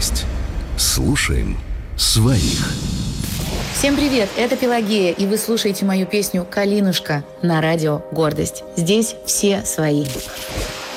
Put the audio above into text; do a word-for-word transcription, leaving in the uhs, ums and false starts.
«Гордость». Слушаем своих. Всем привет, это Пелагея, и вы слушаете мою песню «Калинушка» на радио «Гордость». Здесь все свои.